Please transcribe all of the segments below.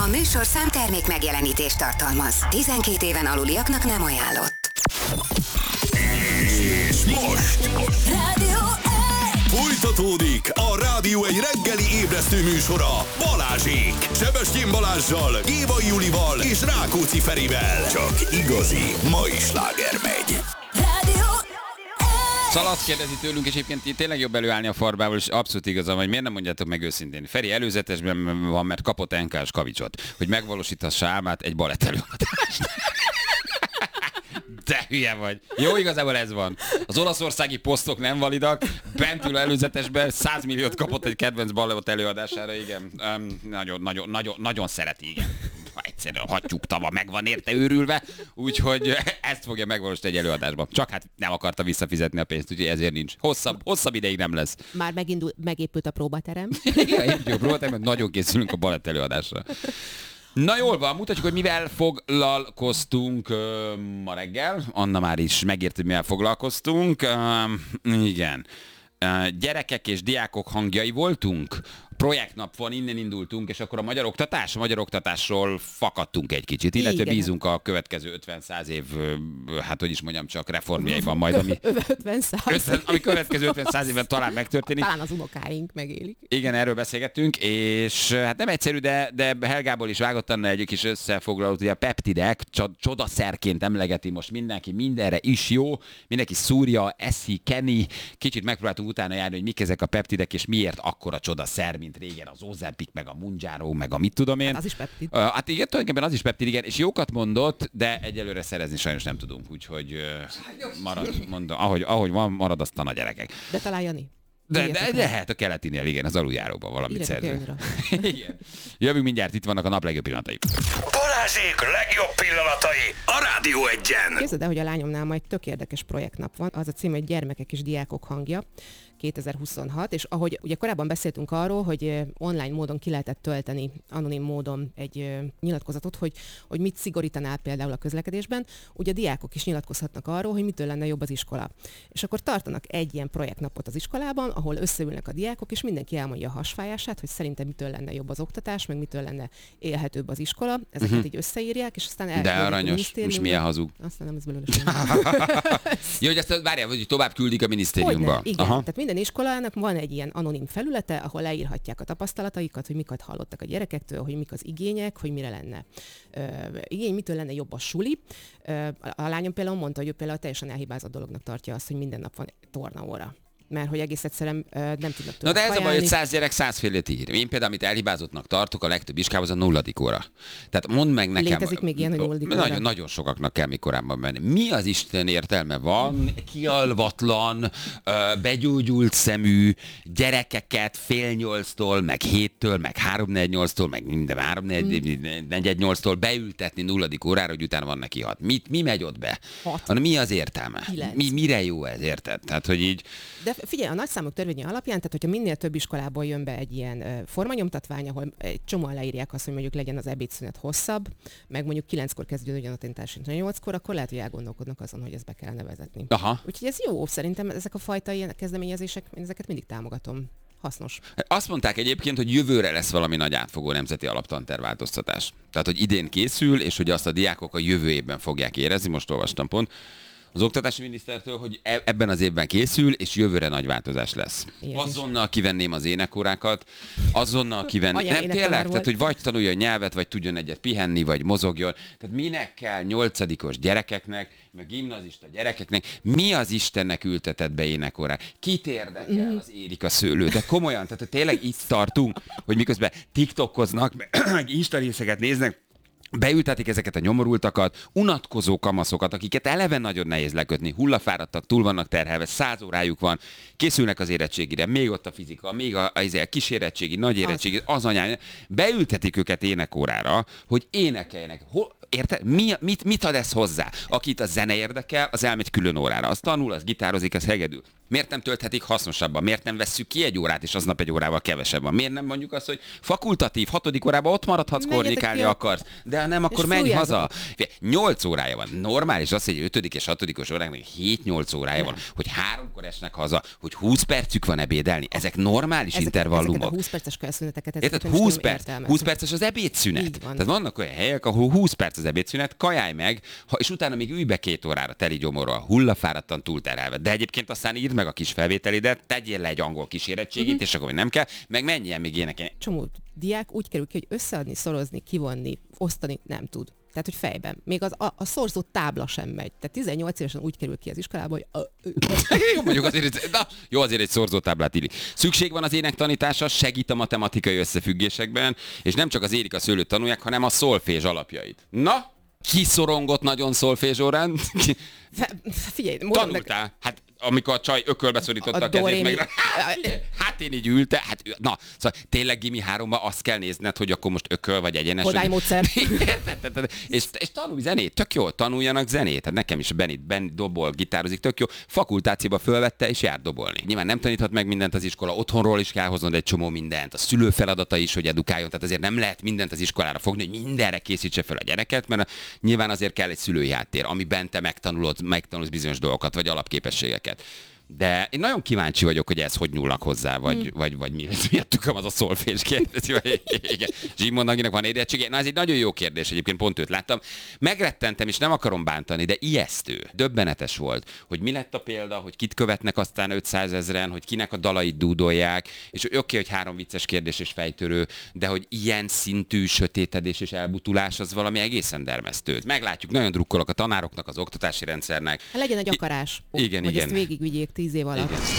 A műsorszám termék megjelenítést tartalmaz. 12 éven aluliaknak nem ajánlott. És most Rádió folytatódik a Rádió egy reggeli ébresztő műsora Balázsék. Sebestyén Balázssal, Gévai Julival és Rákóczi Ferivel. Csak igazi mai sláger megy. Szóval azt kérdezi tőlünk, és egyébként tényleg jobb előállni a farbával, és abszolút igazam, hogy miért nem mondjátok meg őszintén. Feri előzetesben van, mert kapott NK-s kavicsot, hogy megvalósíthassa álmát egy balett előadást. De hülye vagy. Jó, igazából ez van. Az olaszországi posztok nem validak, bent ül előzetesben 100 milliót kapott egy kedvenc balett előadására, igen. Nagyon szereti, igen. Egyszerűen hattyúgtava meg van érte őrülve, úgyhogy ezt fogja megvalósítani egy előadásban. Csak hát nem akarta visszafizetni a pénzt, úgyhogy ezért nincs. Hosszabb ideig nem lesz. Már megépült a próbaterem. Igen, jó próbaterem, nagyon készülünk a balett előadásra. Na jól van, mutatjuk, hogy mivel foglalkoztunk ma reggel. Anna már is megért, hogy mivel foglalkoztunk. Igen. Gyerekek és diákok hangjai voltunk. Projektnap van, innen indultunk, és akkor a magyar oktatásról fakadtunk egy kicsit, illetve igen. bízunk a következő 50-100 év, hát hogy is mondjam, csak reformjaiban majd, ami, 50-100. ami következő 50-100 évben talán megtörténik. Talán az unokáink megélik. Igen, erről beszélgettünk, és hát nem egyszerű, de Helgából is vágott Anna egy kis összefoglalót, ugye a peptidek csodaszerként emlegeti most mindenki, mindenre is jó, mindenki szúrja, eszi, keni, kicsit megpróbáltunk utána járni, hogy mik ezek a peptidek, és miért akkora csodaszer, mint régen az Ozempic, meg a Mounjaro, meg a mit tudom én. Hát az is peptid. Hát igen, tulajdonképpen az is peptid, igen, és jókat mondott, de egyelőre szerezni sajnos nem tudunk, úgyhogy marad, mondom, ahogy van, marad aztán a gyerekek. De talán Jani. De lehet a keletinél, igen, az aluljáróban valamit szerző. Igen. Jövünk mindjárt, itt vannak a nap legjobb pillanatai. Balázsék legjobb pillanatai a Rádió Egyen. Képzeld el, hogy a lányomnál majd tök érdekes projektnap van. Az a cím, hogy Gyermekek és diákok hangja 2026, és ahogy ugye korábban beszéltünk arról, hogy online módon ki lehetett tölteni, anonim módon egy nyilatkozatot, hogy mit szigorítanál például a közlekedésben, ugye a diákok is nyilatkozhatnak arról, hogy mitől lenne jobb az iskola. És akkor tartanak egy ilyen projektnapot az iskolában, ahol összeülnek a diákok, és mindenki elmondja a hasfájását, hogy szerintem mitől lenne jobb az oktatás, meg mitől lenne élhetőbb az iskola. Ezeket így összeírják, és aztán De aranyos, most milyen hazug. Aztán nem ez belőle semmi. Jó, hogy ezt várjál, hogy tovább küldik a minisztériumba. Hogyne, igen. Tehát minden iskolának van egy ilyen anonim felülete, ahol leírhatják a tapasztalataikat, hogy miket hallottak a gyerekektől, hogy mik az igények, hogy mire lenne igény, mitől lenne jobb a suli. A lányom például mondta, hogy ő például teljesen elhibázott dolognak tartja azt, hogy minden nap van tornaóra. Mert hogy egész egyszerűen nem tudnak Na de ez kajálni. a baj, hogy 100 gyerek 100 félét ír. Én például, amit elhibázottnak tartok, a legtöbb iskához a 0. óra. Tehát mondd meg nekem. Létezik még ilyen, hogy 0. óra? Nagyon sokaknak kell még korábban menni. Mi az Isten értelme van kialvatlan, begyógyult szemű gyerekeket 7:30-tól, meg 7-től, meg 3-4-8-tól, meg minden 3-4-8-tól beültetni 0. órára, hogy utána van neki 6. Mi megy ott be? Mi az értelme? Mire jó ez, érted? Tehát, hogy így... De figyelj, a nagyszámok törvénye alapján, tehát hogyha minél több iskolából jön be egy ilyen formanyomtatvány, ahol egy csomóan leírják azt, hogy mondjuk legyen az ebédszünet hosszabb, meg mondjuk 9-kor kezdődjön a tantárás, 8-kor, akkor lehet, hogy elgondolkodnak azon, hogy ezt be kellene vezetni. Aha. Úgyhogy ez jó, szerintem ezek a fajta ilyen kezdeményezések, én ezeket mindig támogatom. Hasznos. Azt mondták egyébként, hogy jövőre lesz valami nagy átfogó nemzeti alaptanterváltoztatás. Tehát, hogy idén készül, és hogy azt a diákok a jövő évben fogják érezni, most olvastam pont, az oktatási minisztertől, hogy ebben az évben készül, és jövőre nagy változás lesz. Azonnal kivenném az énekórákat, azonnal kivenném. Nem tényleg, tehát hogy vagy tanuljon nyelvet, vagy tudjon egyet pihenni, vagy mozogjon. Tehát minek kell 8-os gyerekeknek, meg gimnazista gyerekeknek, mi az Istennek ültetett be énekórát? Kit érdekel az Érika szőlő? De komolyan, tehát tényleg itt tartunk, hogy miközben TikTokoznak, meg Insta részeket néznek, beültetik ezeket a nyomorultakat, unatkozó kamaszokat, akiket eleve nagyon nehéz lekötni, hullafáradtak, túl vannak terhelve, 100 órájuk van, készülnek az érettségire, még ott a fizika, még a kis érettségi, nagy érettségi, az anyány, beültetik őket énekórára, hogy énekeljenek. Érted? Mit ad ez hozzá? Akit a zene érdekel, az elmegy külön órára. Az tanul, az gitározik, az hegedül. Miért nem tölthetik hasznosabban? Miért nem vesszük ki egy órát, és aznap egy órával kevesebb van? Miért nem mondjuk azt, hogy fakultatív, 6. órában ott maradhatsz, kornikálni akarsz, de ha nem, akkor menj haza. 8 órája van. Normális az, hogy 5. és 6. óráknak 7-8 órája van, hogy 3-kor esnek haza, hogy 20 percük van ebédelni. Ezek normális intervallumok. Ezeket a 20 perces szüneteket, érted? 20 perc az ebédszünet. Tehát vannak olyan helyek, ahol 20 perc az ebédszünet, kajálj meg, és utána még ülj be 2 órára teli gyomorral, hullafáradtan túlterhelve. De egyébként aztán írd meg a kis felvételidet, tegyél le egy angol kísérettségét, és akkor nem kell, meg menjen még énekelni. Csomó diák úgy kerül ki, hogy összeadni, szorozni, kivonni, osztani nem tud. Tehát, hogy fejben. Még a szorzó tábla sem megy. Tehát 18 évesen úgy kerül ki az iskolába, hogy... Jó, mondjuk azért egy szorzótáblát illik. Szükség van az énektanításra, segít a matematikai összefüggésekben, és nem csak az érik a szőlőt tanulják, hanem a szolfés alapjait. Na, ki szorongott nagyon szolfés órán? Figyelj, tanultál? Hát amikor a csaj ökölbe szorította a kezét meg. Hát én így ültem, na, szóval tényleg Gimi 3-ban azt kell nézned, hogy akkor most ököl vagy egyenes. Hodálymódszer. és tanulj zenét, tök jó, tanuljanak zenét. Hát nekem is Benny dobol, gitározik, tök jó. Fakultációba fölvette és jár dobolni. Nyilván nem taníthat meg mindent az iskola, otthonról is kell hoznod egy csomó mindent. A szülő feladata is, hogy edukáljon, tehát azért nem lehet mindent az iskolára fogni, hogy mindenre készítse fel a gyereket, mert nyilván azért kell egy szülői háttér, amiben te megtanulsz bizonyos dolgokat, vagy alapképességeket. De én nagyon kíváncsi vagyok, hogy ez hogy nyúlnak hozzá, vagy miért tüköm az a szolfés kérdezi. Zsimond Aginak van érettsége. Na, ez egy nagyon jó kérdés, egyébként pont őt láttam. Megrettentem, és nem akarom bántani, de ijesztő, döbbenetes volt, hogy mi lett a példa, hogy kit követnek aztán 500 000-en, hogy kinek a dalait dúdolják, és oké, hogy 3 vicces kérdés és fejtörő, de hogy ilyen szintű sötétedés és elbutulás az valami egészen dermesztő. Meglátjuk, nagyon drukkolok a tanároknak, az oktatási rendszernek. Legyen egy akarás, hogy ezt végigvigyék 10 év alatt. Igen.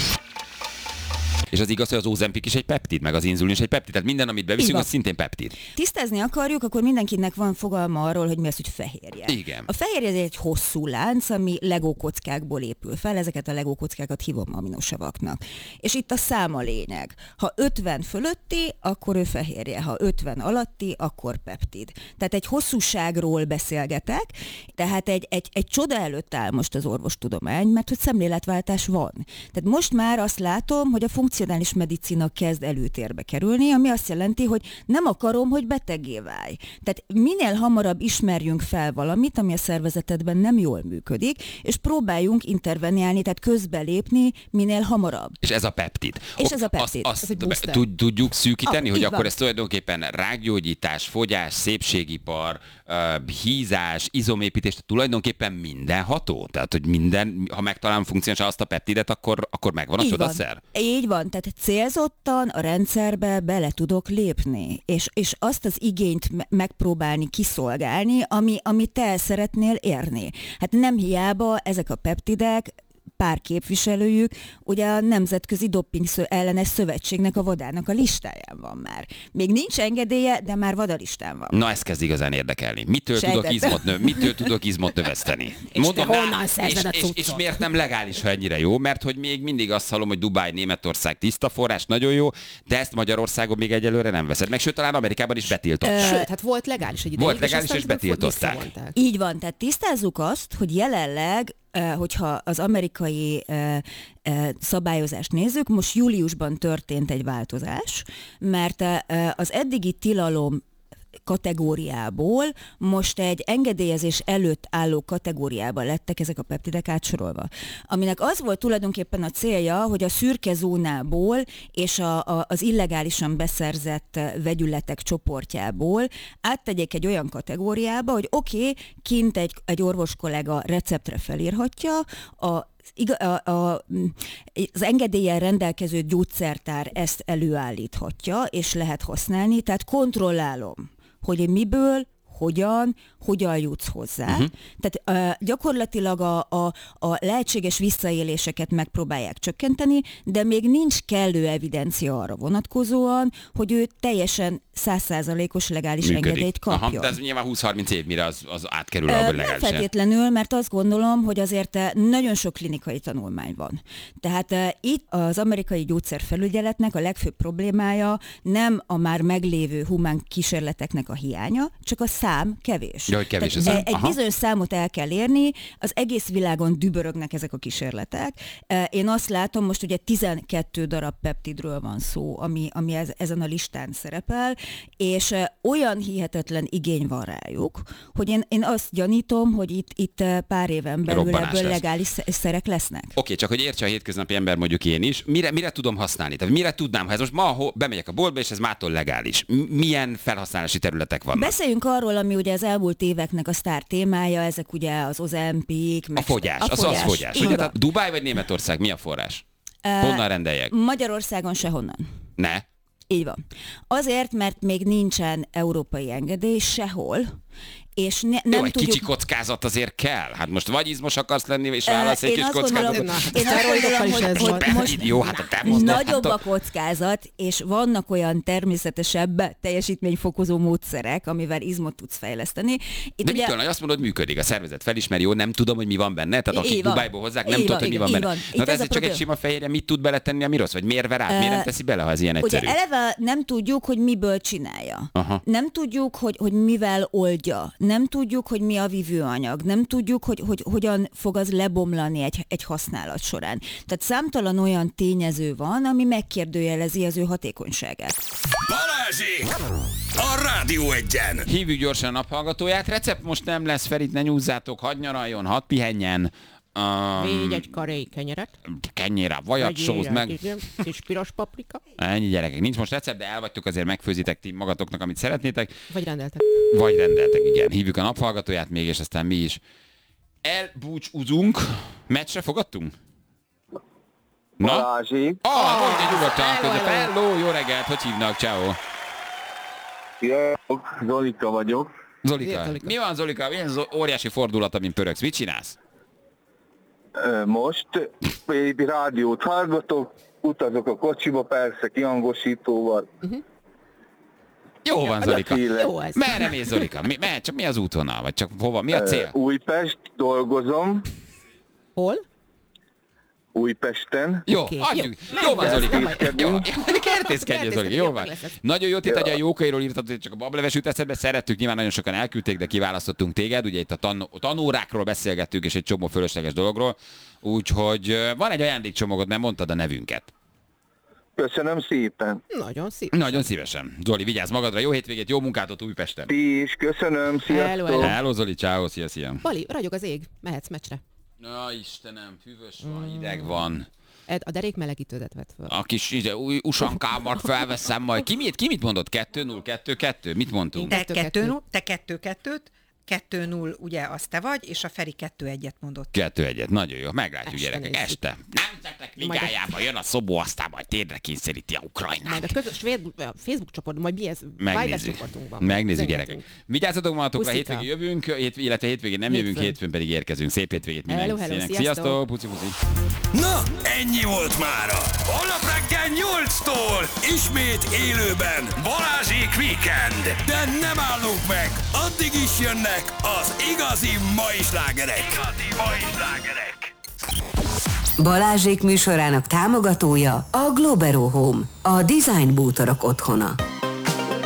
És az igaz, hogy az Ozempic is egy peptid, meg az inzulin is egy peptid. Tehát minden, amit beviszünk, az szintén peptid. Tisztázni akarjuk, akkor mindenkinek van fogalma arról, hogy mi az, hogy fehérje. Igen. A fehérje egy hosszú lánc, ami legókockákból épül fel. Ezeket a legókockákat hívom aminosavaknak. És itt a szám a lényeg. Ha 50 fölötti, akkor ő fehérje. Ha 50 alatti, akkor peptid. Tehát egy hosszúságról beszélgetek, tehát egy csoda előtt áll most az orvostudomány, mert hogy szemléletváltás van. Tehát most már azt látom, hogy a funkcionális medicina kezd előtérbe kerülni, ami azt jelenti, hogy nem akarom, hogy beteggé válj. Tehát minél hamarabb ismerjünk fel valamit, ami a szervezetedben nem jól működik, és próbáljunk interveniálni, tehát közbelépni minél hamarabb. És ez a peptid. És ez a peptid. Azt tudjuk szűkíteni, hogy akkor van. ez tulajdonképpen rákgyógyítás, fogyás, szépségipar, hízás, izomépítés, tulajdonképpen mindenható? Tehát, hogy minden, ha megtalálom funkcionális azt a peptidet, akkor megvan a csodaszer? Így van, tehát célzottan a rendszerbe bele tudok lépni, és azt az igényt megpróbálni kiszolgálni, ami te el szeretnél érni. Hát nem hiába ezek a peptidek, pár képviselőjük, ugye a Nemzetközi Doping ellenes szövetségnek a vadának a listáján van már. Még nincs engedélye, de már vadalistán van. Na, ez kezd igazán érdekelni. Mitől tudok izmot növeszteni? És miért nem legális, ha ennyire jó? Mert hogy még mindig azt hallom, hogy Dubáj, Németország tiszta forrás, nagyon jó, de ezt Magyarországon még egyelőre nem veszed. Meg sőt, talán Amerikában is betiltották. Sőt, hát volt legális egy ideig. Volt legális, és betiltották. Így van, tehát tisztázzuk azt, hogy jelenleg hogyha az amerikai szabályozást nézzük, most júliusban történt egy változás, mert az eddigi tilalom kategóriából most egy engedélyezés előtt álló kategóriába lettek ezek a peptidek átsorolva. Aminek az volt tulajdonképpen a célja, hogy a szürke zónából és az illegálisan beszerzett vegyületek csoportjából áttegyék egy olyan kategóriába, hogy kint egy orvos kollega receptre felírhatja, az engedéllyel rendelkező gyógyszertár ezt előállíthatja, és lehet használni, tehát kontrollálom, hogy miből, hogyan jutsz hozzá. Tehát gyakorlatilag a lehetséges visszaéléseket megpróbálják csökkenteni, de még nincs kellő evidencia arra vonatkozóan, hogy ő teljesen 100%-os legális engedélyt kapjon. Aha, de ez nyilván 20-30 év, mire az átkerül a legális. Nem feltétlenül, mert azt gondolom, hogy azért nagyon sok klinikai tanulmány van. Tehát itt az amerikai gyógyszerfelügyeletnek a legfőbb problémája nem a már meglévő humán kísérleteknek a hiánya, csak a szám kevés. Ja, hogy kevés a Tehát szám. egy bizonyos számot el kell érni, az egész világon dübörögnek ezek a kísérletek. Én azt látom, most ugye 12 darab peptidről van szó, ami ezen a listán szerepel, és olyan hihetetlen igény van rájuk, hogy én azt gyanítom, hogy itt pár éven belül Robbanás ebből lesz. legális szerek lesznek. Oké, csak hogy értse a hétköznapi ember, mondjuk én is, mire tudom használni? Tehát mire tudnám, ha ez most ma bemegyek a boltba, és ez mától legális. Milyen felhasználási területek vannak? Beszéljünk arról, ami ugye az elmúlt éveknek a sztár témája, ezek ugye az Ozempic, A fogyás, az fogyás. Így Ugye, van. tehát Dubáj vagy Németország, mi a forrás? Honnan rendeljek? Magyarországon sehonnan. Ne? Így van. Azért, mert még nincsen európai engedély sehol, és nem Jó, egy tudjuk... kicsi kockázat azért kell. Hát most vagy izmos akarsz lenni, és válasz egy Én kis azt kockázatot. gondolom, Na, én hát azt szteroidokkal is gondolom, ez hogy van. most Jó, hát a te mozdulatot- nagyobb a kockázat, és vannak olyan természetesebb teljesítményfokozó módszerek, amivel izmot tudsz fejleszteni. Itt De mitől, hogy azt mondod, működik, a szervezet felismeri, jó, nem tudom, hogy mi van benne, tehát akik Így van. Dubájból hozzák, nem Így tudod, van, hogy mi van így benne. van. Na Itt de ez ez a csak egy probléma. sima fehérje, mit tud beletenni, ami rossz, vagy miért ver át, miért nem teszi bele, ha ez ilyen egyszerű? Ugye eleve nem tudjuk, hogy miből csinálja. Aha. Nem tudjuk, hogy mivel oldja. Nem tudjuk, hogy mi a vívőanyag. Nem tudjuk, hogy hogyan fog az lebomlani egy használat során. Tehát számtalan olyan tényező van, ami megkérdőjelezi az ő hatékonyságát. Balázsék! A Rádió Egyen! Hívjuk gyorsan a naphallgatóját. Recept most nem lesz, Ferit, ne nyúzzátok, hadd nyaraljon, hadd pihenjen. Végy egy karé kenyeret. Kenyére, vajat, sózd meg. Kis piros paprika. Ennyi, gyerekek, nincs most recept, de elvagytok, azért megfőzitek ti magatoknak, amit szeretnétek. Vagy rendeltek. Vagy rendeltek, igen. Hívjuk a naphallgatóját még, és aztán mi is elbúcsúzunk. Meccsre fogadtunk? Na? Balázsék. Mondja nyugodtan. Hello, Hello, jó reggelt, hogy hívnak? Ciao. Sziasztok, Zolika vagyok. Zolika. Szia, Zolika. Mi van, Zolika? Milyen óriási fordulat, amin pörögsz? Mit csinálsz? Most egy rádiót hallgatok, utazok a kocsiba, persze kihangosítóval. Jó van, Zolika. Jó ez. Merre mész, Zolika? Csak mi az útvonal? Vagy csak hova? Mi a cél? Újpest, dolgozom, Hol? Újpesten. Jó, Oké, adjuk. Jó van, Zolika. Kertészkedünk. Jó, kertészkedjél, Zolika. Jó van. Nagyon jó tétel, hogy a jókairól írtad, hogy csak a bableves jut eszedbe. Szerettük, nyilván nagyon sokan elküldték, de kiválasztottunk téged. Ugye itt a tanórákról beszélgettünk, és egy csomó fölösleges dologról. Úgyhogy van egy ajándékcsomagod, nem mondtad a nevünket. Köszönöm szépen. Nagyon szép. Nagyon szívesen. Zoli, vigyázz magadra, jó hétvégét, jó munkát ott Újpesten. Ti is, köszönöm, Hello, sziasztok. Hello, Zoli, ciao, szia. Bali, ragyog az ég. Mehetsz meccsre. Na Istenem, hűvös van, hideg van. A derék melegítődet vett föl. A kis új usankámat felveszem majd. Ki mit mondott? 2-0, 2-2? Mit mondtunk? Én- Te 2-2-t, 2-0 ugye az te vagy, és a Feri 2-1-et mondott. 2-1, nagyon jó. Meglátjuk, Este gyerekek, nézzük. este. Nemzetek ligájában jön a szobó, aztán majd térdre kényszeríti a Ukrajnát. Majd a közös Facebook csoport, majd mi ez? Viber Megnézzük. csoportunkban. Megnézzük, Üzengetünk. gyerekek. Vigyázzatok magatokra, Puszika. hétvégén jövünk, illetve hétvégén nem jövünk, hétfőn pedig érkezünk. Szép hétvégét Hello, mindenkinek. sziasztok. Sziasztok, puci. Na, ennyi volt mára. Holnap reggel 8-tól ismét élőben Balázsék Weekend. De nem állunk meg, addig is jönnek az igazi mai slágerek. Balázsék műsorának támogatója a Globero Home, a design bútorok otthona.